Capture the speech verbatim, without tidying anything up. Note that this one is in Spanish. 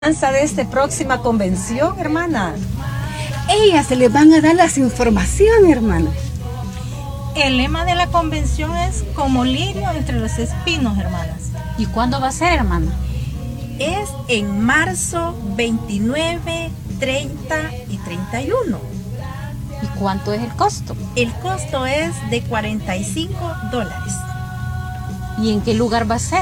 de esta próxima convención, hermana? Ellas se les van a dar las informaciones, hermana. El lema de la convención es como lirio entre los espinos, hermanas. ¿Y cuándo va a ser, hermana? Es en marzo veintinueve, treinta y treinta y uno. ¿Y cuánto es el costo? El costo es de cuarenta y cinco dólares. ¿Y en qué lugar va a ser?